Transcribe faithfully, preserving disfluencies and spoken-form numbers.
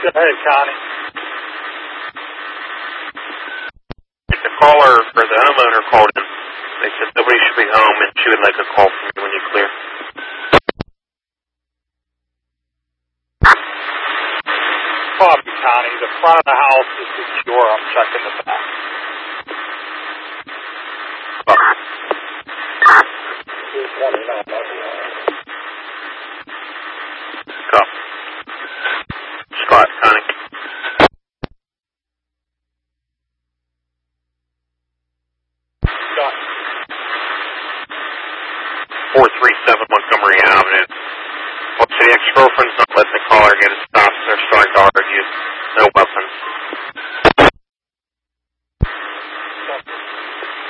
Go ahead, Connie. The caller, or the homeowner called in. They said nobody should be home, and she would like a call from you when you clear. Copy, Connie. The front of the house is secure. I'm checking the back.